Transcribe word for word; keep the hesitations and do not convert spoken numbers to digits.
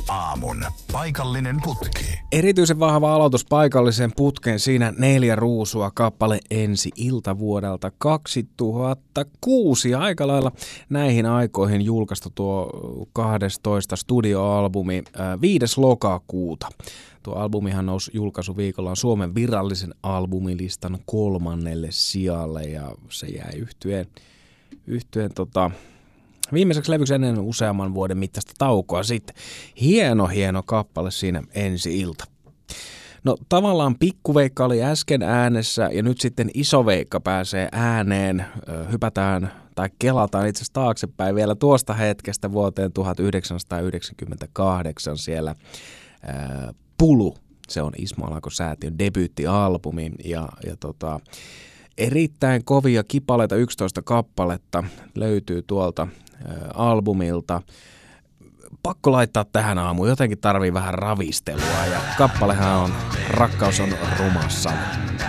aamun paikallinen putki. Erityisen vahva aloitus paikallisen putken, siinä Neljä ruusua kappale ensi ilta vuodelta kaksituhattakuusi. Aika lailla näihin aikoihin julkaistu tuo kahdestoista studioalbumi viides lokakuuta. Tuo albumihan nousi julkaisuviikolla Suomen virallisen albumilistan kolmannelle sijalle ja se jäi yhtyeen, yhtyeen tota, viimeiseksi levyksi ennen useamman vuoden mittaista taukoa sitten. Hieno, hieno kappale siinä ensi ilta. No tavallaan Pikkuveikka oli äsken äänessä ja nyt sitten Isoveikka pääsee ääneen. Hypätään tai kelataan itse asiassa taaksepäin vielä tuosta hetkestä vuoteen tuhatyhdeksänsataayhdeksänkymmentäkahdeksan siellä ää, Pulu. Se on Ismo Alanko-säätiön debyyttialbumi ja, ja tota, erittäin kovia kipaleita, yksitoista kappaletta löytyy tuolta ää, albumilta. Pakko laittaa tähän aamuun, jotenkin tarvii vähän ravistelua ja kappalehan on Rakkaus on rumassa.